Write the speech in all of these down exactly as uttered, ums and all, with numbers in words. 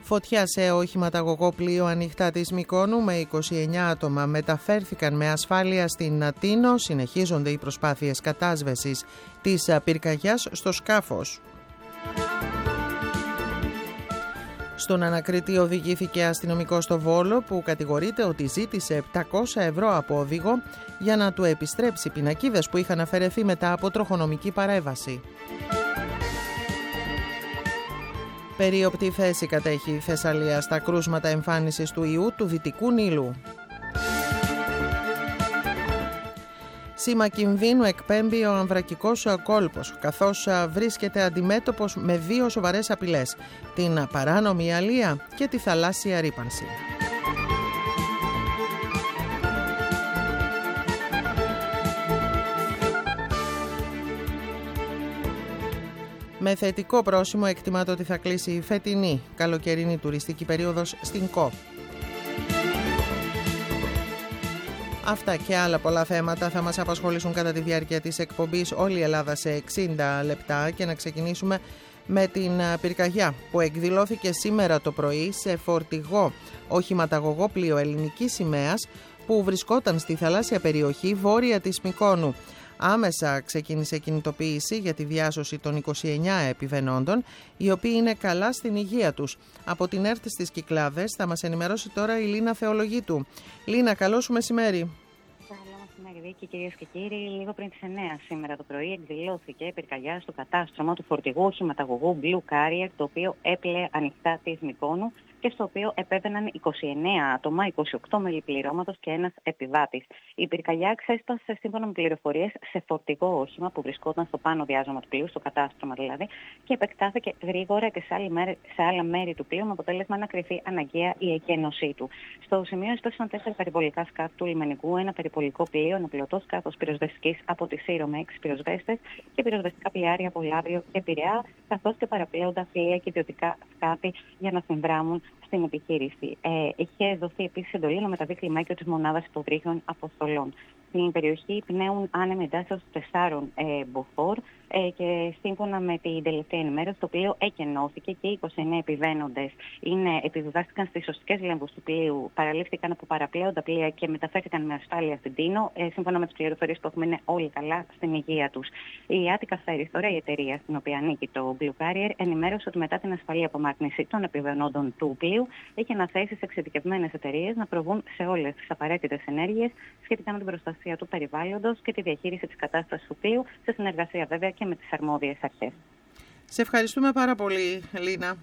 Φωτιά σε οχηματαγωγό πλοίο ανοιχτά της Μυκόνου με είκοσι εννέα άτομα μεταφέρθηκαν με ασφάλεια στην Αττίνο. Συνεχίζονται οι προσπάθειες κατάσβεσης της πυρκαγιάς στο σκάφος. Στον ανακριτή οδηγήθηκε αστυνομικός στο Βόλο που κατηγορείται ότι ζήτησε επτακόσια ευρώ από οδηγό για να του επιστρέψει πινακίδες που είχαν αφαιρεθεί μετά από τροχονομική παρέμβαση. Περίοπτη θέση κατέχει η Θεσσαλία στα κρούσματα εμφάνισης του ιού του Δυτικού Νείλου. Σήμα κινδύνου εκπέμπει ο Αμβρακικός κόλπος, καθώς βρίσκεται αντιμέτωπος με δύο σοβαρές απειλές, την παράνομη αλεία και τη θαλάσσια ρύπανση. Με θετικό πρόσημο εκτιμάται ότι θα κλείσει η φετινή καλοκαιρινή τουριστική περίοδος στην ΚΟ. Αυτά και άλλα πολλά θέματα θα μας απασχολήσουν κατά τη διάρκεια της εκπομπής Όλη η Ελλάδα σε εξήντα λεπτά και να ξεκινήσουμε με την πυρκαγιά που εκδηλώθηκε σήμερα το πρωί σε φορτηγό οχηματαγωγό πλοίο ελληνικής σημαίας που βρισκόταν στη θαλάσσια περιοχή βόρεια της Μυκόνου. Άμεσα ξεκίνησε κινητοποίηση για τη διάσωση των είκοσι εννέα επιβαινόντων, οι οποίοι είναι καλά στην υγεία τους. Από την ΕΡΤ στις Κυκλάδες θα μας ενημερώσει τώρα η Λίνα Θεολογίτου. Λίνα, καλό σου μεσημέρι. Καλό μεσημέρι, Βίκη, κυρίες και κύριοι. Λίγο πριν τις εννέα σήμερα το πρωί εκδηλώθηκε πυρκαγιά στο κατάστρωμα του φορτηγού οχηματαγωγού Blue Carrier, το οποίο έπλεε ανοιχτά της Μυκόνου και στο οποίο επέβαιναν είκοσι εννέα άτομα, είκοσι οκτώ μέλη πληρώματος και ένας επιβάτης. Η πυρκαγιά ξέσπασε σύμφωνα με πληροφορίες σε φορτηγό όχημα που βρισκόταν στο πάνω διάζωμα του πλοίου, στο κατάστρωμα δηλαδή, και επεκτάθηκε γρήγορα και σε, άλλη μέρη, σε άλλα μέρη του πλοίου με αποτέλεσμα να κρυφεί αναγκαία η εκένωσή του. Στο σημείο εισπέσαν τέσσερα περιπολικά σκάφη του λιμενικού, ένα περιπολικό πλοίο, ένα πλωτό σκάφος πυροσβεστικής από τη Σύρο με έξι πυροσβέστες και πυροσβεστικά πλοιάρια από Λάβριο και Πειραιά, καθώς και παραπλέοντα πλοία και ιδιωτικά σκάφη για να συμβράμουν στην επιχείρηση. Ε, είχε δοθεί επίσης εντολή να μεταβεί κλιμάκιο της μονάδας υποβρύχιων αποστολών. Στην περιοχή πνέουν άνεμοι τάσεως τεσσάρων ε, μποφόρ ε, και σύμφωνα με την τελευταία ενημέρωση το πλοίο εκενώθηκε και οι είκοσι εννέα επιβαίνοντες είναι, επιβιβάστηκαν στις σωστικές λέμβους του πλοίου, παραλήφθηκαν από παραπλέοντα πλοία και μεταφέρθηκαν με ασφάλεια στην Τίνο. Ε, σύμφωνα με τις πληροφορίες που έχουμε είναι όλοι καλά στην υγεία τους. Η Attica Ferries, τώρα η εταιρεία στην οποία ανήκει το Blue Carrier, ενημέρωσε ότι μετά την ασφαλή απομάκρυνση των επιβαίνοντων του πλοίου έχει αναθέσει σε εξειδικευμένες εταιρείες να προβούν σε όλες τις απαραίτητες ενέργειες σχετικά με την προστασία του περιβάλλοντος και τη διαχείριση της κατάστασης του πλοίου, σε συνεργασία βέβαια και με τις αρμόδιες αρχές. Σε ευχαριστούμε πάρα πολύ, Λίνα.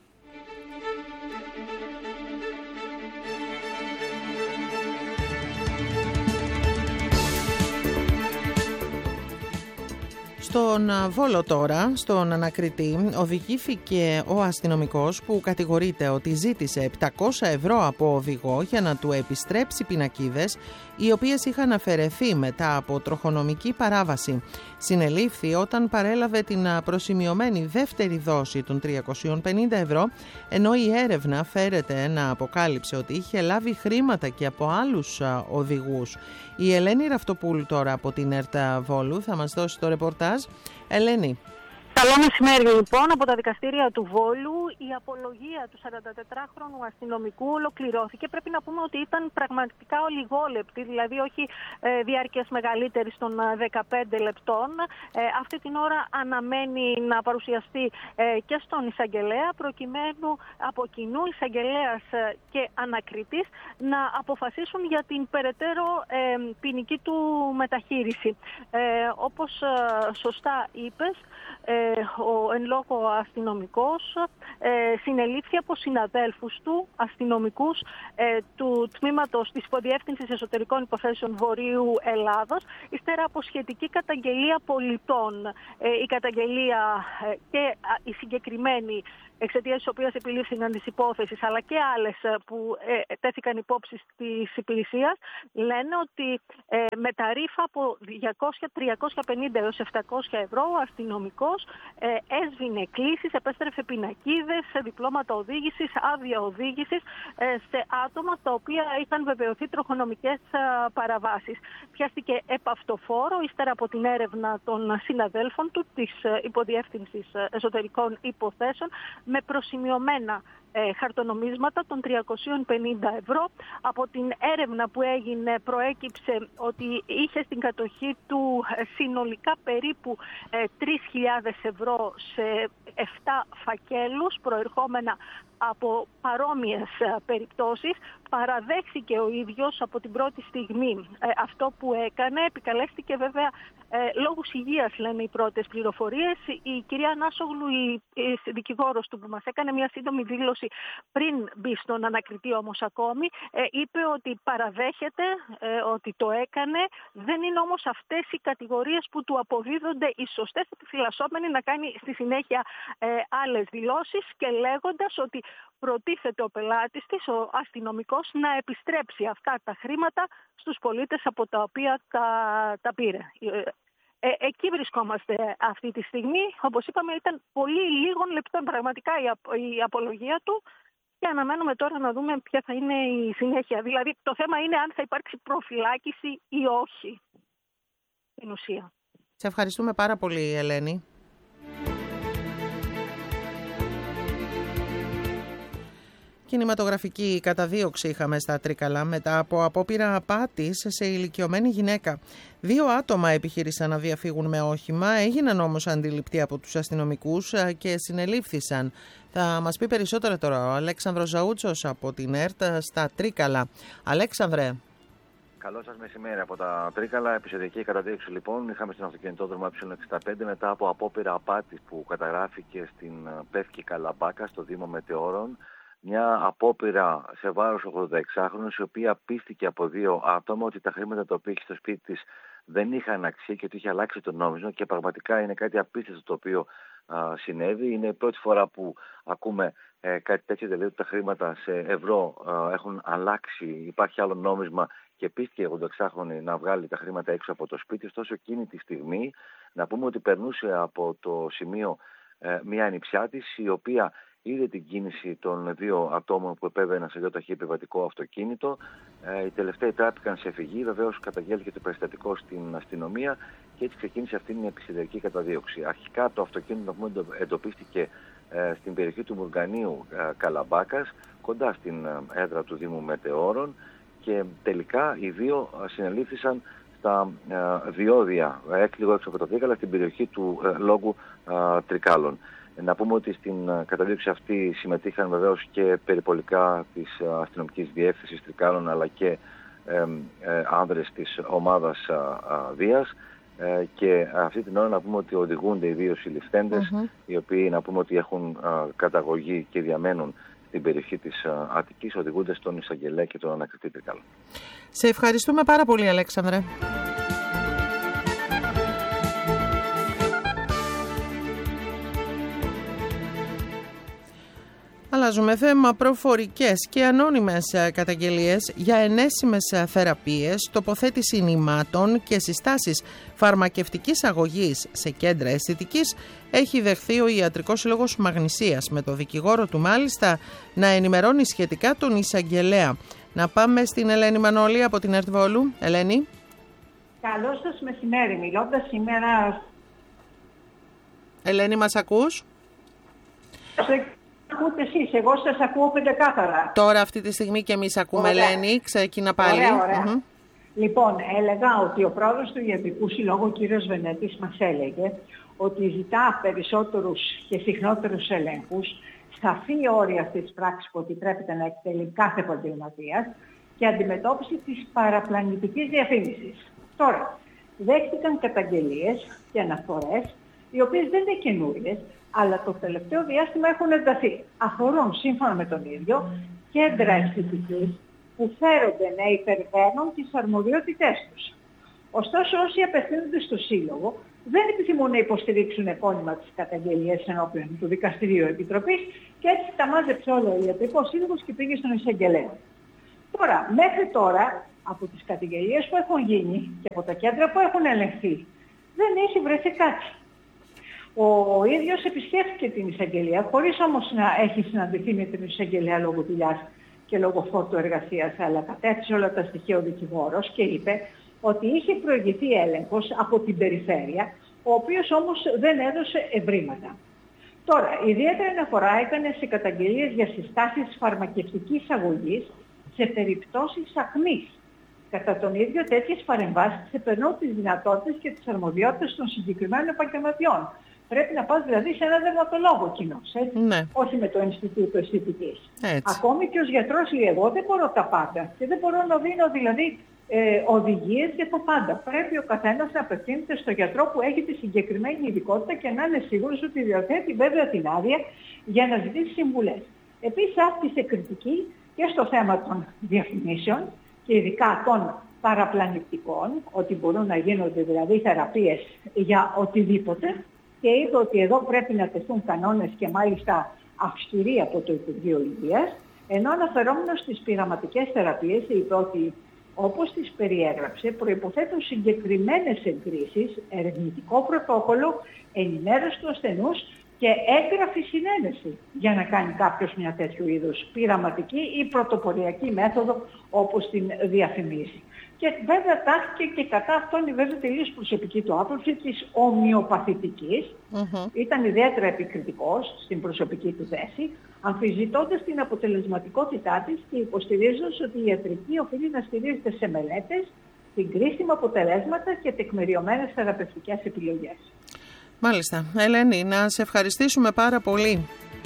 Στον Βόλο τώρα, στον ανακριτή, οδηγήθηκε ο αστυνομικός που κατηγορείται ότι ζήτησε επτακόσια ευρώ από οδηγό για να του επιστρέψει πινακίδες οι οποίες είχαν αφαιρεθεί μετά από τροχονομική παράβαση. Συνελήφθη όταν παρέλαβε την προσημειωμένη δεύτερη δόση των τριακόσια πενήντα ευρώ, ενώ η έρευνα φέρεται να αποκάλυψε ότι είχε λάβει χρήματα και από άλλους οδηγούς. Η Ελένη Ραυτοπούλου τώρα από την ΕΡΤ Βόλου θα μας δώσει το ρεπορτάζ. Ελένη. Καλό μεσημέρι λοιπόν. Από τα δικαστήρια του Βόλου η απολογία του σαραντατετράχρονου αστυνομικού ολοκληρώθηκε. Πρέπει να πούμε ότι ήταν πραγματικά ολιγόλεπτη, δηλαδή όχι ε, διάρκειας μεγαλύτερης των δεκαπέντε λεπτών. Ε, αυτή την ώρα αναμένει να παρουσιαστεί ε, και στον εισαγγελέα, προκειμένου από κοινού εισαγγελέας και ανακριτής να αποφασίσουν για την περαιτέρω ε, ποινική του μεταχείριση. Ε, όπως ε, σωστά είπες, ε, ο εν λόγω αστυνομικός ε, συνελήφθη από συναδέλφους του αστυνομικούς ε, του τμήματος της Υποδιεύθυνσης Εσωτερικών Υποθέσεων Βορείου Ελλάδος, ύστερα από σχετική καταγγελία πολιτών. Ε, η καταγγελία ε, και η συγκεκριμένη, εξαιτίας της οποίας επιλήφθηκαν τις υπόθεσεις, αλλά και άλλες που ε, τέθηκαν υπόψη της υπηρεσίας, λένε ότι ε, με ταρίφα από διακόσια, τριακόσια πενήντα έως επτακόσια ευρώ ο αστυνομικός ε, έσβηνε κλήσεις, επέστρεφε πινακίδες, διπλώματα οδήγησης, άδεια οδήγησης ε, σε άτομα τα οποία είχαν βεβαιωθεί τροχονομικές ε, παραβάσεις. Πιάστηκε επαυτοφόρο, ύστερα από την έρευνα των συναδέλφων του της ε, Υποδιεύθυνσης Εσωτερικών Υποθέσεων, με προσημειωμένα ε, χαρτονομίσματα των τριακόσια πενήντα ευρώ. Από την έρευνα που έγινε προέκυψε ότι είχε στην κατοχή του ε, συνολικά περίπου ε, τρεις χιλιάδες ευρώ σε επτά φακέλους προερχόμενα από παρόμοιες περιπτώσεις. Παραδέχθηκε ο ίδιος από την πρώτη στιγμή ε, αυτό που έκανε. Επικαλέστηκε βέβαια ε, λόγους υγείας, λένε οι πρώτες πληροφορίες. Η κυρία Νάσογλου, η, η δικηγόρος του που μας έκανε μια σύντομη δήλωση πριν μπει στον ανακριτή όμως ακόμη, ε, είπε ότι παραδέχεται ε, ότι το έκανε. Δεν είναι όμως αυτές οι κατηγορίες που του αποδίδονται οι σωστές, επιφυλασσόμενοι να κάνει στη συνέχεια ε, άλλες δηλώσεις και λέγοντας ότι προτίθεται ο πελάτης της, ο αστυνομικός, να επιστρέψει αυτά τα χρήματα στους πολίτες από τα οποία τα, τα πήρε. Ε, εκεί βρισκόμαστε αυτή τη στιγμή. Όπως είπαμε, ήταν πολύ λίγων λεπτών πραγματικά η, απο, η απολογία του και αναμένουμε τώρα να δούμε ποια θα είναι η συνέχεια. Δηλαδή το θέμα είναι αν θα υπάρξει προφυλάκηση ή όχι στην ουσία. Σε ευχαριστούμε πάρα πολύ, Ελένη. Κινηματογραφική καταδίωξη είχαμε στα Τρίκαλα μετά από απόπειρα απάτης σε ηλικιωμένη γυναίκα. Δύο άτομα επιχείρησαν να διαφύγουν με όχημα, έγιναν όμως αντιληπτοί από τους αστυνομικούς και συνελήφθησαν. Θα μας πει περισσότερα τώρα ο Αλέξανδρος Ζαούτσος από την ΕΡΤ στα Τρίκαλα. Αλέξανδρε. Καλό σας μεσημέρι από τα Τρίκαλα. Επεισοδιακή καταδίωξη λοιπόν είχαμε στην αυτοκινητόδρομο ε εξήντα πέντε μετά από απόπειρα απάτης που καταγράφηκε στην Πεύκη Καλαμπάκα στο Δήμο Μετεώρων. Μια απόπειρα σε βάρος ογδονταεξάχρονου, η οποία πίστηκε από δύο άτομα ότι τα χρήματα τα οποία είχε στο σπίτι της δεν είχαν αξία και ότι είχε αλλάξει το νόμισμα, και πραγματικά είναι κάτι απίστευτο το οποίο α, συνέβη. Είναι η πρώτη φορά που ακούμε ε, κάτι τέτοιο, δηλαδή ότι τα χρήματα σε ευρώ α, έχουν αλλάξει, υπάρχει άλλο νόμισμα, και πίστηκε η ογδονταεξάχρονη να βγάλει τα χρήματα έξω από το σπίτι. Ωστόσο εκείνη τη στιγμή να πούμε ότι περνούσε από το σημείο ε, μια ανιψιά της, η οποία είδε την κίνηση των δύο ατόμων που επέβαιναν σε δύο ταχύ επιβατικό αυτοκίνητο. Ε, οι τελευταίοι τράπηκαν σε φυγή. Βεβαίως καταγγέλθηκε το περιστατικό στην αστυνομία και έτσι ξεκίνησε αυτή η επεισοδιακή καταδίωξη. Αρχικά το αυτοκίνητο που εντοπίστηκε ε, στην περιοχή του Μουργανίου ε, Καλαμπάκας, κοντά στην ε, έδρα του Δήμου Μετεώρων, και τελικά οι δύο ε, συνελήφθησαν στα ε, διόδια έκλειγο έξω από τα Τρίκαλα, στην περιοχή του ε, λόγου ε, Τρικάλων. Να πούμε ότι στην καταδίωξη αυτή συμμετείχαν βεβαίως και περιπολικά της αστυνομικής διεύθυνσης Τρικάλων, αλλά και ε, ε, άνδρες της ομάδας α, α, Δίας, ε, και αυτή την ώρα να πούμε ότι οδηγούνται οι δύο συλληφθέντες, mm-hmm. οι οποίοι να πούμε ότι έχουν α, καταγωγή και διαμένουν στην περιοχή της α, Αττικής, οδηγούνται στον εισαγγελέα και τον ανακριτή Τρικάλων. Σε ευχαριστούμε πάρα πολύ, Αλέξανδρε. Αλλάζουμε θέμα. Προφορικές και ανώνυμες καταγγελίες για ενέσιμες θεραπείες, τοποθέτηση νημάτων και συστάσεις φαρμακευτικής αγωγής σε κέντρα αισθητικής έχει δεχθεί ο Ιατρικός Σύλλογος Μαγνησίας, με το δικηγόρο του μάλιστα να ενημερώνει σχετικά τον εισαγγελέα. Να πάμε στην Ελένη Μανώλη από την ΕΡΤ Βόλου. Ελένη. Καλό σας μεσημέρι. Μιλώντας σήμερα... Ελένη, μας ακούς? Ακούτε εσείς, εγώ σας ακούω πεντεκάθαρα. Τώρα αυτή τη στιγμή και εμείς ακούμε, ωραία. Ελένη, ξεκινά πάλι. Ωραία, ωραία. Mm-hmm. Λοιπόν, έλεγα ότι ο πρόεδρος του Ιατρικού Συλλόγου, ο κύριος Βενέτης, μας έλεγε ότι ζητά περισσότερους και συχνότερους ελέγχους, σαφή όρια αυτής της πράξης που επιτρέπεται να εκτελεί κάθε επαγγελματίας και αντιμετώπιση της παραπλανητικής διαφήμισης. Τώρα, δέχτηκαν καταγγελίες και αναφορές, οι οποίες δεν είναι καινούριες, αλλά το τελευταίο διάστημα έχουν ενταθεί. Αφορούν, σύμφωνα με τον ίδιο, κέντρα αισθητικής που φέρονται να υπερβαίνουν τις αρμοδιότητές τους. Ωστόσο, όσοι απευθύνονται στο Σύλλογο δεν επιθυμούν να υποστηρίξουν επώνυμα τις καταγγελίες ενώπιον του Δικαστηρίου Επιτροπής, και έτσι τα μάζεψε όλο ο Ιατρικός Σύλλογος και πήγε στον εισαγγελέα. Τώρα, μέχρι τώρα, από τις καταγγελίες που έχουν γίνει και από τα κέντρα που έχουν ελεγχθεί, δεν έχει βρεθεί κάτι. Ο ίδιος επισκέφθηκε την εισαγγελία, χωρίς όμως να έχει συναντηθεί με την εισαγγελέα λόγω δουλειάς και λόγω φόρτου εργασίας, αλλά κατέθεσε όλα τα στοιχεία ο δικηγόρος και είπε ότι είχε προηγηθεί έλεγχος από την περιφέρεια, ο οποίος όμως δεν έδωσε ευρήματα. Τώρα, ιδιαίτερη αναφορά έκανε σε καταγγελίες για συστάσεις φαρμακευτικής αγωγής σε περιπτώσεις ακμής. Κατά τον ίδιο, τέτοιες παρεμβάσεις ξεπερνούν τις δυνατότητες και τις αρμοδιότητες των συγκεκριμένων επαγγελματιών. Πρέπει να πας δηλαδή σε ένα δερματολόγο κοινός, έτσι, ναι. όχι με το Ινστιτούτο Αισθητικής. Ακόμη και ως γιατρός λέει, εγώ δεν μπορώ τα πάντα και δεν μπορώ να δίνω δηλαδή ε, οδηγίες για τα πάντα. Πρέπει ο καθένας να απευθύνεται στο γιατρό που έχει τη συγκεκριμένη ειδικότητα και να είναι σίγουρος ότι διαθέτει βέβαια την άδεια για να ζητήσει συμβουλές. Επίσης άσκησε κριτική και στο θέμα των διαφημίσεων και ειδικά των παραπλανητικών, ότι μπορούν να γίνονται δηλαδή θεραπείες για οτιδήποτε, και είπε ότι εδώ πρέπει να τεθούν κανόνες και μάλιστα αυστηροί από το Υπουργείο Υγείας, ενώ αναφερόμενος στις πειραματικές θεραπείες είπε ότι όπως τις περιέγραψε προϋποθέτουν συγκεκριμένες εγκρίσεις, ερευνητικό πρωτόκολλο, ενημέρωση του ασθενούς και έγγραφη συνένεση για να κάνει κάποιος μια τέτοιου είδους πειραματική ή πρωτοποριακή μέθοδο όπως την διαφημίζει. Και βέβαια τάχθηκε και κατά αυτόν η βέβαια τελείως προσωπική του άποψη της ομοιοπαθητικής. Mm-hmm. Ήταν ιδιαίτερα επικριτικός στην προσωπική του θέση, αμφισβητώντας την αποτελεσματικότητά της και υποστηρίζοντας ότι η ιατρική οφείλει να στηρίζεται σε μελέτες, συγκρίσιμα αποτελέσματα και τεκμηριωμένες θεραπευτικές επιλογές. Μάλιστα. Ελένη, να σε ευχαριστήσουμε πάρα πολύ.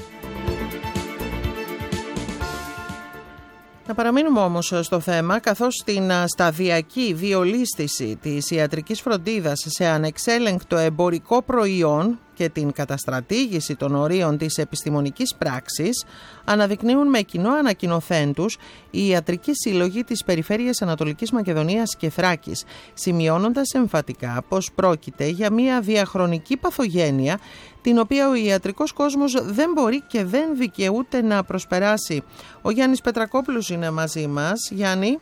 Να παραμείνουμε όμως στο θέμα, καθώς την σταδιακή διολίσθηση της ιατρικής φροντίδας σε ανεξέλεγκτο εμπορικό προϊόν και την καταστρατήγηση των ορίων της επιστημονικής πράξης αναδεικνύουν με κοινό ανακοινωθέν τους οι ιατρικοί σύλλογοι της Περιφέρειας Ανατολικής Μακεδονίας και Θράκης, σημειώνοντας εμφατικά πως πρόκειται για μια διαχρονική παθογένεια την οποία ο ιατρικός κόσμος δεν μπορεί και δεν δικαιούται να προσπεράσει. Ο Γιάννης Πετρακόπουλος είναι μαζί μας. Γιάννη.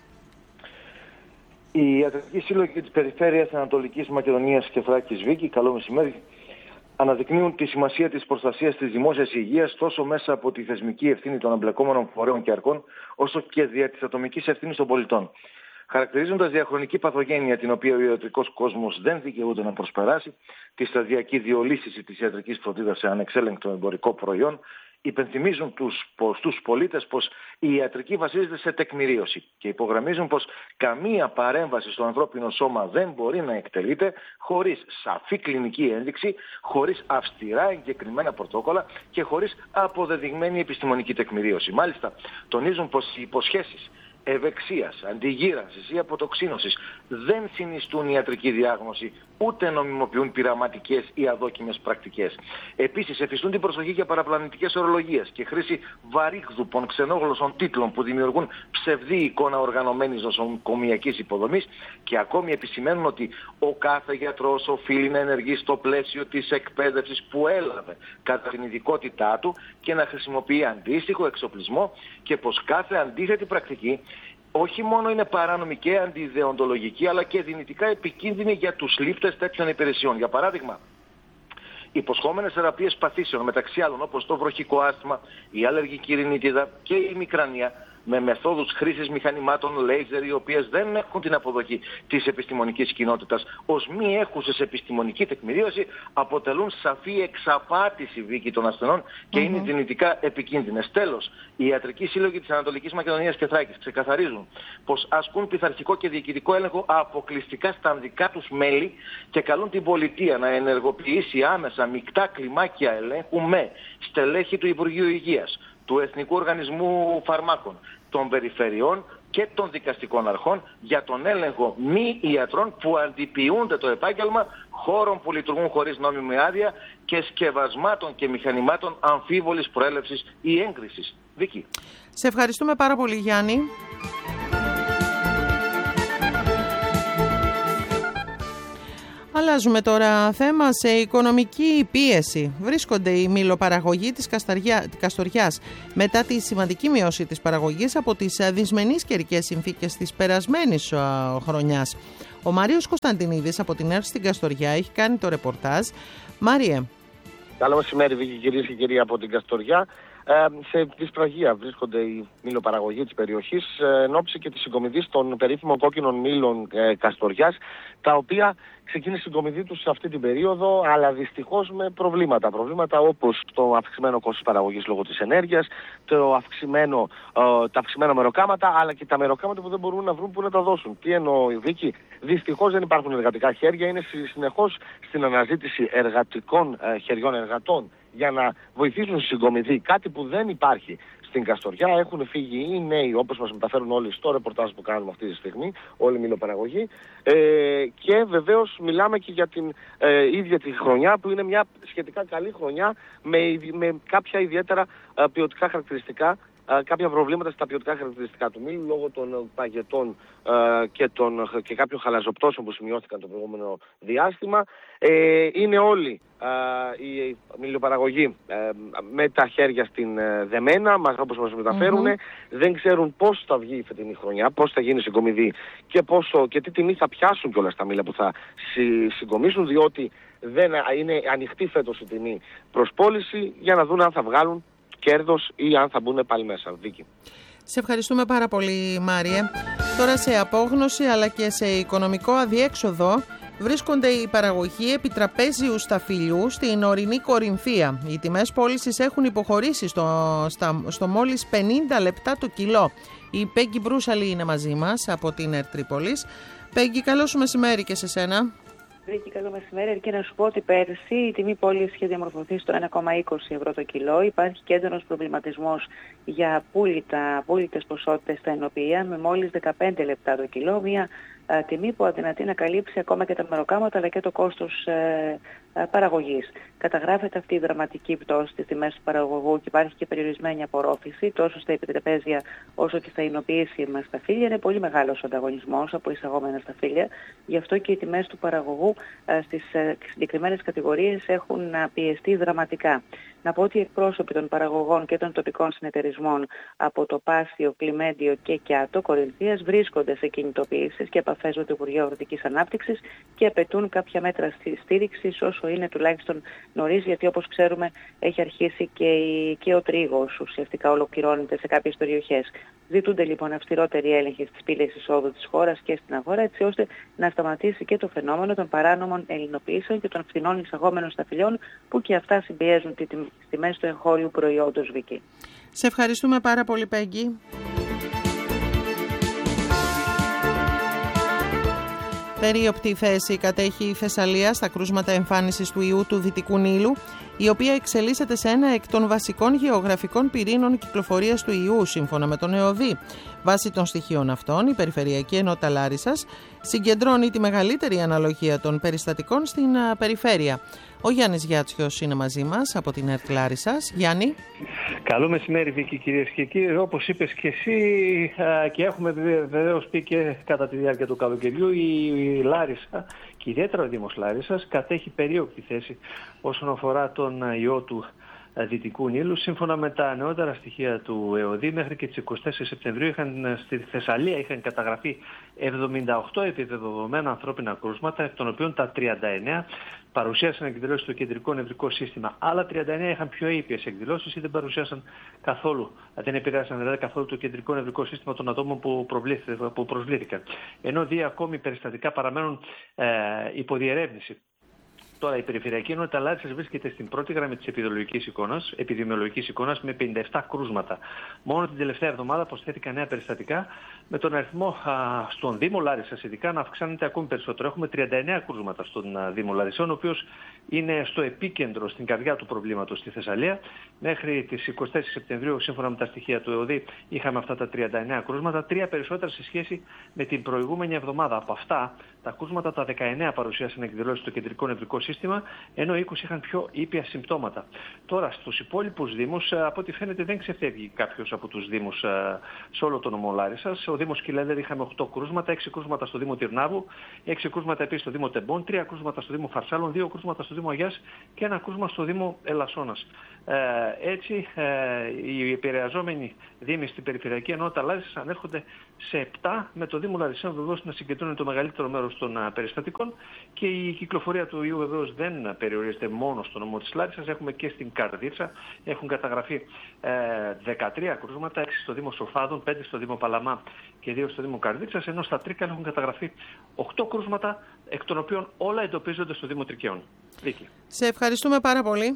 Οι ιατρικοί σύλλογοι της Περιφέρειας Ανατολικής Μακεδονίας και Θράκης, Βίκη, καλό μεσημέρι, αναδεικνύουν τη σημασία της προστασίας της δημόσιας υγείας τόσο μέσα από τη θεσμική ευθύνη των εμπλεκόμενων φορέων και αρχών, όσο και δια της ατομικής ευθύνης των πολιτών. Χαρακτηρίζοντας διαχρονική παθογένεια την οποία ο ιατρικός κόσμος δεν δικαιούται να προσπεράσει, τη σταδιακή διολίσθηση της ιατρικής φροντίδας σε ανεξέλεγκτο εμπορικό προϊόν, υπενθυμίζουν τους, στους πολίτες πως η ιατρική βασίζεται σε τεκμηρίωση και υπογραμμίζουν πως καμία παρέμβαση στο ανθρώπινο σώμα δεν μπορεί να εκτελείται χωρίς σαφή κλινική ένδειξη, χωρίς αυστηρά εγκεκριμένα πρωτόκολλα και χωρίς αποδεδειγμένη επιστημονική τεκμηρίωση. Μάλιστα, τονίζουν πως οι υποσχέσεις ευεξίας, αντιγύρανσης ή αποτοξίνωσης δεν συνιστούν ιατρική διάγνωση, ούτε νομιμοποιούν πειραματικές ή αδόκιμες πρακτικές. Επίσης, εφιστούν την προσοχή για παραπλανητικές ορολογίες και χρήση βαρύγδουπων ξενόγλωσσων τίτλων που δημιουργούν ψευδή εικόνα οργανωμένης νοσοκομιακής υποδομής και ακόμη επισημαίνουν ότι ο κάθε γιατρός οφείλει να ενεργεί στο πλαίσιο της εκπαίδευσης που έλαβε κατά την ειδικότητά του και να χρησιμοποιεί αντίστοιχο εξοπλισμό και πως κάθε αντίθετη πρακτική όχι μόνο είναι παράνομη και αντιδεοντολογική, αλλά και δυνητικά επικίνδυνη για τους λήπτες τέτοιων υπηρεσιών. Για παράδειγμα, υποσχόμενες θεραπείες παθήσεων, μεταξύ άλλων όπως το βροχικό άσθμα, η αλλεργική ρινίτιδα και η μικρανία, με μεθόδους χρήσης μηχανημάτων λέιζερ, οι οποίες δεν έχουν την αποδοχή της επιστημονικής κοινότητας ως μη έχουσες επιστημονική τεκμηρίωση, αποτελούν σαφή εξαπάτηση, Βίκη, των ασθενών και mm-hmm. είναι δυνητικά επικίνδυνες. Τέλος, οι ιατρικοί σύλλογοι της Ανατολικής Μακεδονίας και Θράκης ξεκαθαρίζουν πως ασκούν πειθαρχικό και διοικητικό έλεγχο αποκλειστικά στα δικά τους μέλη και καλούν την πολιτεία να ενεργοποιήσει άμεσα μεικτά κλιμάκια ελέγχου με στελέχη του Υπουργείου Υγείας, του Εθνικού Οργανισμού Φαρμάκων, των περιφερειών και των δικαστικών αρχών για τον έλεγχο μη ιατρών που αντιποιούνται το επάγγελμα, χώρων που λειτουργούν χωρίς νόμιμη άδεια και σκευασμάτων και μηχανημάτων αμφίβολης προέλευσης ή έγκρισης. Βίκη. Σε ευχαριστούμε πάρα πολύ, Γιάννη. Αλλάζουμε τώρα θέμα. Σε οικονομική πίεση βρίσκονται οι μιλοπαραγωγοί της Καστοριάς μετά τη σημαντική μείωση της παραγωγής από τις δυσμενείς καιρικές συνθήκες της περασμένης χρονιάς. Ο Μάριος Κωνσταντινίδης από την ΕΡΤ στην Καστοριά έχει κάνει το ρεπορτάζ. Μάριε. Καλό μεσημέρι, Βίκη, κυρίες και κύριοι από την Καστοριά. σε δυσπραγία βρίσκονται οι μήλοπαραγωγοί της περιοχής εν ώψη και της συγκομιδής των περίφημων κόκκινων μήλων ε, Καστοριάς, τα οποία ξεκίνησε η συγκομιδή τους σε αυτή την περίοδο, αλλά δυστυχώς με προβλήματα. Προβλήματα όπως το αυξημένο κόστος παραγωγής λόγω της ενέργειας, το αυξημένο, ε, τα αυξημένα μεροκάματα, αλλά και τα μεροκάματα που δεν μπορούν να βρουν που να τα δώσουν. Τι εννοώ, Βίκη? Δυστυχώς δεν υπάρχουν εργατικά χέρια, είναι συνεχώς στην αναζήτηση εργατικών ε, χεριών εργατών για να βοηθήσουν στη συγκομιδή, κάτι που δεν υπάρχει στην Καστοριά. Έχουν φύγει οι νέοι, όπως μας μεταφέρουν όλοι στο ρεπορτάζ που κάνουμε αυτή τη στιγμή, όλοι οι μιλοπαραγωγοί. Ε, και βεβαίως μιλάμε και για την ε, ίδια τη χρονιά, που είναι μια σχετικά καλή χρονιά με, με κάποια ιδιαίτερα ε, ποιοτικά χαρακτηριστικά, ε, κάποια προβλήματα στα ποιοτικά χαρακτηριστικά του μήλου λόγω των παγετών ε, και, των, και κάποιων χαλαζοπτώσεων που σημειώθηκαν το προηγούμενο διάστημα. Ε, είναι όλοι Uh, οι μιλιοπαραγωγοί uh, με τα χέρια στην uh, δεμένα, μας, όπως μας μεταφέρουν, mm-hmm. δεν ξέρουν πώς θα βγει η φετινή χρονιά, πώς θα γίνει η συγκομιδή και, πόσο, και τι τιμή θα πιάσουν κιόλας τα μήλα που θα συ, συγκομίσουν, διότι δεν είναι ανοιχτή φέτος η τιμή προς πώληση, για να δουν αν θα βγάλουν κέρδος ή αν θα μπουν πάλι μέσα. Βίκη. Σε ευχαριστούμε πάρα πολύ, Μάριε. Τώρα σε απόγνωση αλλά και σε οικονομικό αδιέξοδο βρίσκονται οι παραγωγοί επιτραπέζιου σταφυλιού στην ορεινή Κορινθία. Οι τιμές πώλησης έχουν υποχωρήσει στο, στα, στο μόλις πενήντα λεπτά το κιλό. Η Πέγγι Μπρούσαλη είναι μαζί μας από την ΕΡΤ Τρίπολης. Πέγγι, καλό σου μεσημέρι και σε σένα. Βρήκε καλό μεσημέρι, αρκεί να σου πω ότι πέρσι η τιμή πώληση είχε διαμορφωθεί στο ένα κόμμα είκοσι ευρώ το κιλό. Υπάρχει και έντονος προβληματισμός για πούλητα, πούλητες ποσότητες στα ενοποιεία με μόλις δεκαπέντε λεπτά το κιλό. Μια α, τιμή που αδυνατεί να καλύψει ακόμα και τα μεροκάματα αλλά και το κόστος ε, ε, παραγωγής. Καταγράφεται αυτή η δραματική πτώση στις τιμές του παραγωγού και υπάρχει και περιορισμένη απορρόφηση τόσο στα επιτραπέζια όσο και στα εινοποιήσιμα σταφύλια. Είναι πολύ μεγάλος ο ανταγωνισμός από εισαγόμενα σταφύλια. Γι' αυτό και οι τιμές του παραγωγού στις συγκεκριμένες κατηγορίες έχουν πιεστεί δραματικά. Να πω ότι οι εκπρόσωποι των παραγωγών και των τοπικών συνεταιρισμών από το Πάσιο, Κλιμέντιο και Κιάτο Κορινθίας βρίσκονται σε κινητοποιήσεις και επαφές με το Υπουργείο Αγροτικής Ανάπτυξης και απαιτούν κάποια μέτρα στήριξης όσο είναι τουλάχιστον νωρίς, γιατί όπως ξέρουμε έχει αρχίσει και, η, και ο τρίγος ουσιαστικά ολοκληρώνεται σε κάποιες περιοχές. Ζητούνται λοιπόν αυστηρότεροι έλεγχοι στις πύλες εισόδου της χώρας και στην αγορά, έτσι ώστε να σταματήσει και το φαινόμενο των παράνομων ελληνοποιήσεων και των φθηνών εισαγόμενων σταφυλιών, που και αυτά συμπιέζουν τις τιμές του εγχώριου προϊόντος, Βίκη. Σε ευχαριστούμε πάρα πολύ, Πέγγι. Περίοπτη θέση κατέχει η Θεσσαλία στα κρούσματα εμφάνισης του ιού του Δυτικού Νείλου, η οποία εξελίσσεται σε ένα εκ των βασικών γεωγραφικών πυρήνων κυκλοφορίας του ιού, σύμφωνα με τον ΕΟΔΗ. Βάσει των στοιχείων αυτών, η Περιφερειακή Ενότητα Λάρισσας συγκεντρώνει τη μεγαλύτερη αναλογία των περιστατικών στην περιφέρεια. Ο Γιάννης Γιάτσιος είναι μαζί μας από την ΕΡΤ Λάρισσας. Γιάννη. Καλό μεσημέρι, Βίκη, κυρίες και κύριοι. Όπως είπες και εσύ, και έχουμε βεβαίως πει και κατά τη διάρκεια του καλοκαιριού, η Λάρισα και ιδιαίτερα ο Δήμος Λάρισσας κατέχει περίοπτη θέση όσον αφορά τον ιό του Δυτικού Νείλου. Σύμφωνα με τα νεότερα στοιχεία του ΕΟΔΗ, μέχρι και τις εικοστή τέσσερις Σεπτεμβρίου είχαν, στη Θεσσαλία είχαν καταγραφεί εβδομήντα οκτώ επιβεβαιωμένα ανθρώπινα κρούσματα, εκ των οποίων τα τριάντα εννέα παρουσίασαν εκδηλώσεις στο κεντρικό νευρικό σύστημα. Άλλα τριάντα εννέα είχαν πιο ήπιες εκδηλώσεις ή δεν παρουσίασαν καθόλου, δεν επηρέασαν δηλαδή καθόλου το κεντρικό νευρικό σύστημα των ατόμων που, που προσβλήθηκαν. Ενώ δύο ακόμη περιστατικά παραμένουν ε, υποδιερεύνηση. Τώρα, η Περιφερειακή Ενότητα Λάρισσας βρίσκεται στην πρώτη γραμμή της επιδημιολογικής εικόνας, επιδημιολογικής εικόνας με πενήντα επτά κρούσματα. Μόνο την τελευταία εβδομάδα προσθέθηκαν νέα περιστατικά, με τον αριθμό α, στον Δήμο Λάρισσας ειδικά να αυξάνεται ακόμη περισσότερο. Έχουμε τριάντα εννέα κρούσματα στον α, Δήμο Λαρισσών, ο οποίος είναι στο επίκεντρο, στην καρδιά του προβλήματος στη Θεσσαλία. Μέχρι τις εικοστή τέταρτη Σεπτεμβρίου, σύμφωνα με τα στοιχεία του ΕΟΔΗ, είχαμε αυτά τα τριάντα εννέα κρούσματα, τρία περισσότερα σε σχέση με την προηγούμενη εβδομάδα. Από αυτά, τα κρούσματα τα δεκαεννέα παρουσίασαν εκδηλώσεις στο κεντρικό νευρικό σύστημα, ενώ είκοσι είχαν πιο ήπια συμπτώματα. Τώρα, στους υπόλοιπους δήμους, από ό,τι φαίνεται, δεν ξεφεύγει κάποιος από τους δήμους σε όλο τον νομό Λάρισσας. Ο Δήμος Κυλένδερ είχαμε οκτώ κρούσματα, έξι κρούσματα στο Δήμο Τυρνάβου, έξι κρούσματα επίσης στο Δήμο Τεμπών, τρία κρούσματα στο Δήμο Φαρσάλων, δύο κρούσματα στο Δήμο Αγιάς και ένα κρούσμα στο Δήμο Ελασσόνας. Ε, έτσι, ε, οι επηρεαζόμενοι δήμοι στην Περιφερειακή Ενότητα Λάρισσας ανέρχονται σε επτά, με το Δήμο Λαρισσών βεβαίως να συγκεντρώνει το μεγαλύτερο μέρος των α, περιστατικών, και η κυκλοφορία του ιού βεβαίως βεβαίως δεν περιορίζεται μόνο στο νομό της Λάρισσας, έχουμε και στην Καρδίτσα. Έχουν καταγραφεί ε, δεκατρία κρούσματα, έξι στο Δήμο Σοφάδων, πέντε στο Δήμο Παλαμά και δύο στο Δήμο Καρδίτσας, ενώ στα Τρίκαλα έχουν καταγραφεί οκτώ κρούσματα, εκ των οποίων όλα εντοπίζονται στο Δήμο Τρικαίων. Δίκη. Σε ευχαριστούμε πάρα πολύ.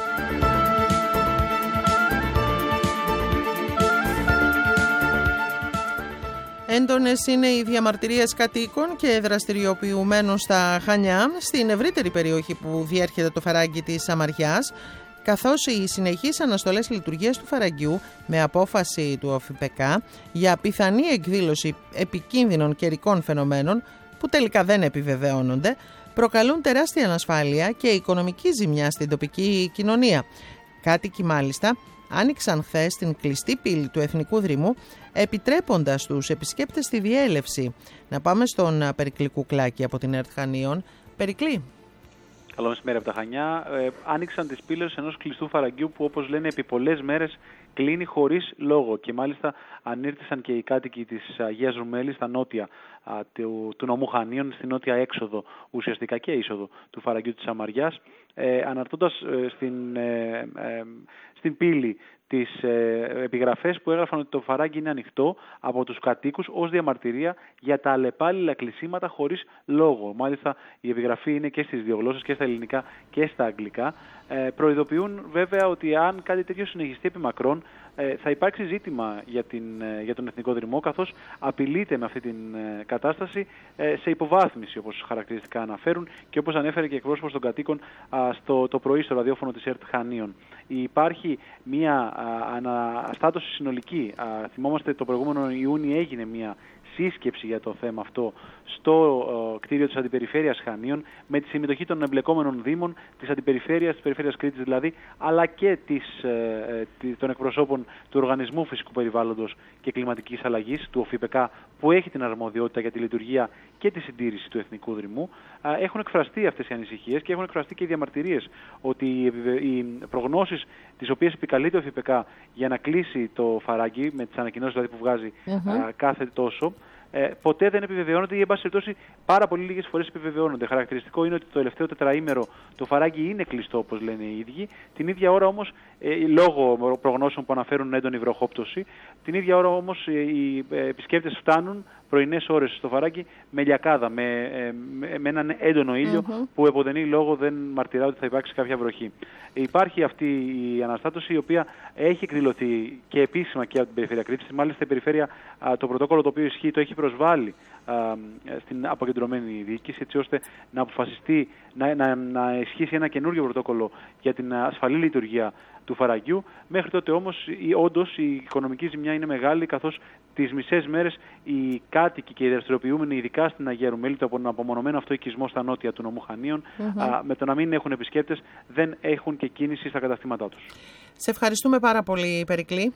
Έντονες είναι οι διαμαρτυρίες κατοίκων και δραστηριοποιουμένων στα Χανιά, στην ευρύτερη περιοχή που διέρχεται το φαράγγι της Σαμαριάς, καθώς οι συνεχείς αναστολές λειτουργίας του φαραγγιού με απόφαση του ΟΦΠΚ για πιθανή εκδήλωση επικίνδυνων καιρικών φαινομένων που τελικά δεν επιβεβαιώνονται, προκαλούν τεράστια ανασφάλεια και οικονομική ζημιά στην τοπική κοινωνία. Κάτοικοι μάλιστα άνοιξαν χθες την κλειστή πύλη του Εθνικού Δρυμού, επιτρέποντας τους επισκέπτες τη διέλευση. Να πάμε στον Περικλή Κουκλάκη από την ΕΡΤ Χανίων. Περικλή. Καλό μεσημέρι από τα Χανιά. Ε, άνοιξαν τις πύλες ενός κλειστού φαραγγιού που, όπως λένε, επί πολλές μέρες κλείνει χωρίς λόγο. Και μάλιστα ανήρτησαν και οι κάτοικοι της Αγίας Ρουμέλης στα νότια α, του, του νομού Χανίων, στη νότια έξοδο ουσιαστικά και είσοδο του φαραγγιού της Σαμαριάς, ε, αναρτώντας ε, στην, ε, ε, στην πύλη τις ε, επιγραφές που έγραφαν ότι το φαράγγι είναι ανοιχτό από τους κατοίκους ως διαμαρτυρία για τα αλλεπάλληλα κλεισίματα χωρίς λόγο. Μάλιστα η επιγραφή είναι και στις δύο γλώσσες, και στα ελληνικά και στα αγγλικά. Ε, προειδοποιούν βέβαια ότι αν κάτι τέτοιο συνεχιστεί επί μακρόν, ε, θα υπάρξει ζήτημα για, την, ε, για τον Εθνικό Δρυμό, καθώς απειλείται με αυτή την ε, κατάσταση ε, σε υποβάθμιση, όπως χαρακτηριστικά αναφέρουν και όπως ανέφερε και εκπρόσωπος των κατοίκων α, στο, το πρωί στο ραδιόφωνο της ΕΡΤ Χανίων. Υπάρχει μια αναστάτωση συνολική. Α, θυμόμαστε το προηγούμενο Ιούνιο έγινε μια σύσκεψη για το θέμα αυτό στο uh, κτίριο της Αντιπεριφέρειας Χανίων, με τη συμμετοχή των εμπλεκόμενων δήμων, της Αντιπεριφέρειας, της Περιφέρειας Κρήτης δηλαδή, αλλά και της, uh, των εκπροσώπων του Οργανισμού Φυσικού Περιβάλλοντος και Κλιματικής Αλλαγής, του ΟΦΠΚ, που έχει την αρμοδιότητα για τη λειτουργία και τη συντήρηση του Εθνικού Δρυμού. Uh, έχουν εκφραστεί αυτές οι ανησυχίες και έχουν εκφραστεί και οι διαμαρτυρίες ότι οι προγνώσεις τις οποίες επικαλείται ο ΟΦΠΚ για να κλείσει το φαράγγι, με τις ανακοινώσεις δηλαδή που βγάζει mm-hmm. uh, κάθε τόσο, Ε, ποτέ δεν επιβεβαιώνονται ή, εν πάση περιπτώσει, πάρα πολύ λίγες φορές επιβεβαιώνονται. Χαρακτηριστικό είναι ότι το τελευταίο τετραήμερο το φαράγγι είναι κλειστό, όπως λένε οι ίδιοι. Την ίδια ώρα όμως, ε, λόγω προγνώσεων που αναφέρουν έντονη βροχόπτωση, την ίδια ώρα όμως ε, οι επισκέπτες φτάνουν πρωινές ώρες στο φαράγγι με λιακάδα, με, ε, με, με έναν έντονο ήλιο mm-hmm. που εποδενή λόγο δεν μαρτυρά ότι θα υπάρξει κάποια βροχή. Υπάρχει αυτή η αναστάτωση, η οποία έχει εκδηλωθεί και επίσημα και από την Περιφέρεια Κρήτης. Μάλιστα η Περιφέρεια, α, το πρωτόκολλο το οποίο ισχύει, το έχει προσβάλει α, στην αποκεντρωμένη διοίκηση, έτσι ώστε να αποφασιστεί να, να, να ισχύσει ένα καινούργιο πρωτόκολλο για την ασφαλή λειτουργία του φαραγγιού. Μέχρι τότε όμως όντως η οικονομική ζημιά είναι μεγάλη, καθώς τις μισές μέρες οι κάτοικοι και οι δραστηριοποιούμενοι, ειδικά στην Αγία Ρουμέλη, το απομονωμένο αυτό οικισμό στα νότια του νομού Χανίων, mm-hmm. α, με το να μην έχουν επισκέπτες, δεν έχουν και κίνηση στα καταστήματά τους. Σε ευχαριστούμε πάρα πολύ, Περικλή.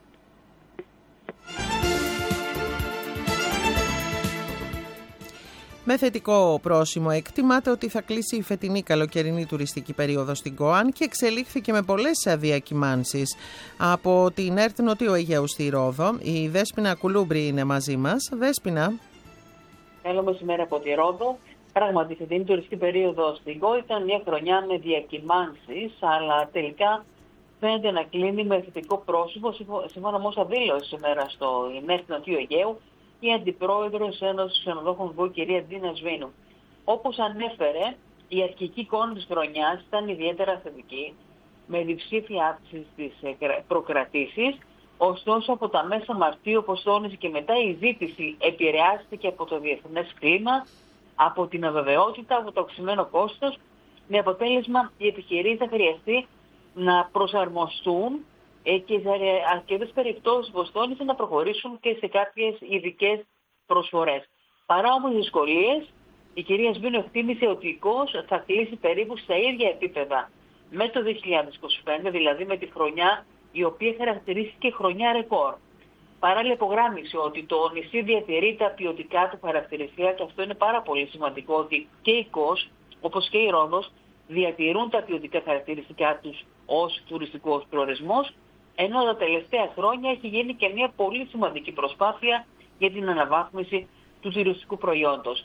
Με θετικό πρόσημο εκτιμάται ότι θα κλείσει η φετινή καλοκαιρινή τουριστική περίοδο στην ΚΟΑΝ και εξελίχθηκε με πολλές διακυμάνσεις. Από την ΕΡΤ Νοτιού Αιγαίου στη Ρόδο, η Δέσποινα Κουλούμπρη είναι μαζί μας. Δέσποινα. Καλό μεσημέρι από τη Ρόδο. Πράγματι, η φετινή τουριστική περίοδο στην ΚΟΑΝ ήταν μια χρονιά με διακυμάνσεις, αλλά τελικά φαίνεται να κλείνει με θετικό πρόσημο, σύμφωνα με όσα δήλωσε σήμερα στο ΕΡΤ Νοτιού Αιγαίου η Αντιπρόεδρος Ένωσης Ξενοδόχων Βου, κυρία Ντίνα Σβήνου. Όπως ανέφερε, η αρχική εικόνα της χρονιάς ήταν ιδιαίτερα θετική, με διψήφια αύξηση στις προκρατήσεις. Ωστόσο, από τα μέσα Μαρτίου, όπως τόνισε και μετά, η ζήτηση επηρεάστηκε από το διεθνές κλίμα, από την αβεβαιότητα, από το αυξημένο κόστος, με αποτέλεσμα οι επιχειρήσεις θα χρειαστεί να προσαρμοστούν και σε αρκετές περιπτώσεις, όπως τόνισε, να προχωρήσουν και σε κάποιες ειδικές προσφορές. Παρά όμως δυσκολίες, η κυρία Σβήνου εκτίμησε ότι η ΚΟΣ θα κλείσει περίπου στα ίδια επίπεδα με το δύο χιλιάδες είκοσι πέντε, δηλαδή με τη χρονιά η οποία χαρακτηρίστηκε χρονιά ρεκόρ. Παράλληλα υπογράμμισε ότι το νησί διατηρεί τα ποιοτικά του χαρακτηριστικά, και αυτό είναι πάρα πολύ σημαντικό, ότι και η ΚΟΣ, όπως και η Ρόδος, διατηρούν τα ποιοτικά χαρακτηριστικά τους ως τουριστικός προορισμός, ενώ τα τελευταία χρόνια έχει γίνει και μια πολύ σημαντική προσπάθεια για την αναβάθμιση του τουριστικού προϊόντος.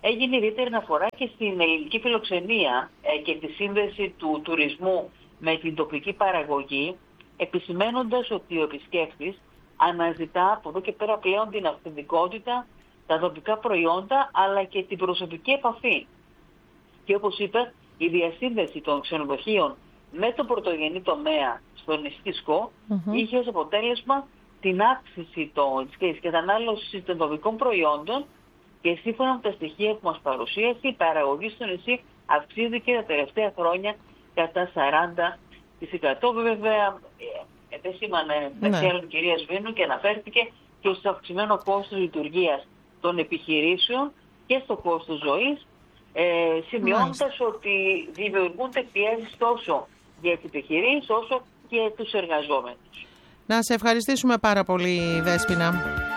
έγινε ιδιαίτερη αναφορά και στην ελληνική φιλοξενία ε, και τη σύνδεση του τουρισμού με την τοπική παραγωγή, επισημαίνοντας ότι ο επισκέπτης αναζητά από εδώ και πέρα πλέον την αυθεντικότητα, τα τοπικά προϊόντα, αλλά και την προσωπική επαφή. Και όπως είπε, η διασύνδεση των ξενοδοχείων με τον πρωτογενή τομέα στο νησί Σκο mm-hmm. είχε ως αποτέλεσμα την αύξηση της κατανάλωσης των τοπικών προϊόντων και σύμφωνα με τα στοιχεία που μας παρουσίασε, η παραγωγή στο νησί αυξήθηκε τα τελευταία χρόνια κατά σαράντα τοις εκατό. Βέβαια, επεσήμανε μεταξύ άλλων η κυρία Σβήνου και αναφέρθηκε και στο αυξημένο κόστος λειτουργίας των επιχειρήσεων και στο κόστος ζωής, ε, σημειώνοντας ότι δημιουργούνται πιέσεις τόσο για τις επιχειρήσεις όσο και τους εργαζόμενους. Να σε ευχαριστήσουμε πάρα πολύ, Δέσποινα.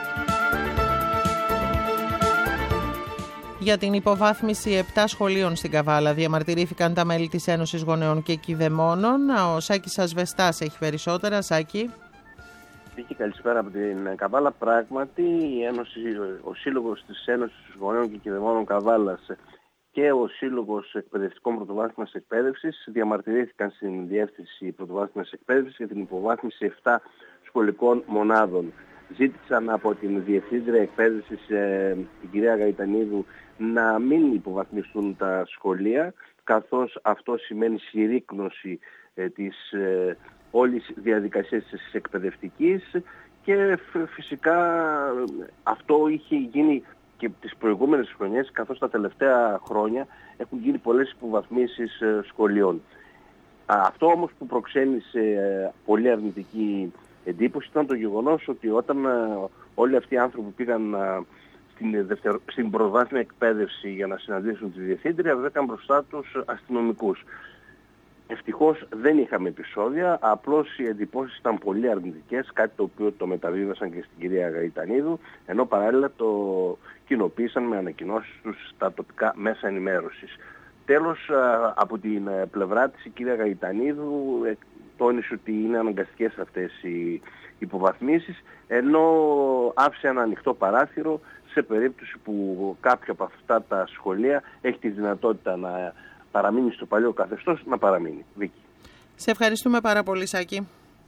Για την υποβάθμιση επτά σχολείων στην Καβάλα διαμαρτυρήθηκαν τα μέλη της Ένωσης Γονέων και Κηδεμόνων. Ο Σάκης Ασβεστάς έχει περισσότερα. Σάκη. Είχε καλησπέρα από την Καβάλα. Πράγματι, η Ένωση, ο Σύλλογος της Ένωσης Γονέων και Κηδεμόνων Καβάλας και ο Σύλλογος Εκπαιδευτικών Πρωτοβάθμιας Εκπαίδευσης διαμαρτυρήθηκαν στην Διεύθυνση Πρωτοβάθμιας Εκπαίδευσης για την υποβάθμιση επτά σχολικών μονάδων. Ζήτησαν από την Διευθύντρια Εκπαίδευσης, ε, την κυρία Γαϊτανίδου, να μην υποβαθμιστούν τα σχολεία, καθώς αυτό σημαίνει συρρίκνωση ε, της ε, όλης διαδικασίας της εκπαιδευτικής και φυσικά αυτό είχε γίνει και τις προηγούμενες χρονιές, καθώς τα τελευταία χρόνια έχουν γίνει πολλές υποβαθμίσεις ε, σχολείων. Αυτό όμως που προξένησε ε, πολύ αρνητική εντύπωση ήταν το γεγονός ότι όταν uh, όλοι αυτοί οι άνθρωποι πήγαν uh, στην, δευτερο... στην προβάθμια εκπαίδευση για να συναντήσουν τη Διευθύντρια, βρήκαν μπροστά τους αστυνομικούς. Ευτυχώς δεν είχαμε επεισόδια, απλώς οι εντυπώσεις ήταν πολύ αρνητικές, κάτι το οποίο το μεταβίβασαν και στην κυρία Γαϊτανίδου, ενώ παράλληλα το κοινοποίησαν με ανακοινώσεις τους στα τοπικά μέσα ενημέρωσης. Τέλος, uh, από την uh, πλευρά της η κυρία Γαϊτανίδου uh, τόνισε ότι είναι αναγκαστικές αυτές οι υποβαθμίσεις, ενώ άφησε ένα ανοιχτό παράθυρο σε περίπτωση που κάποιο από αυτά τα σχολεία έχει τη δυνατότητα να παραμείνει στο παλιό καθεστώς, να παραμείνει. Βίκη. Σε ευχαριστούμε πάρα πολύ, Σάκη.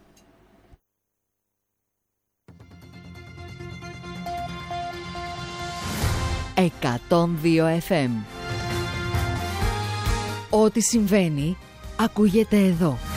εκατόν δύο εφ εμ. Ό,τι συμβαίνει ακούγεται εδώ.